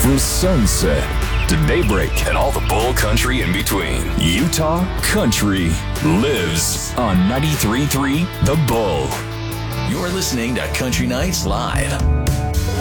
From sunset to daybreak and all the bull country in between, Utah country lives on 93.3 The Bull. You're listening to Country Nights Live.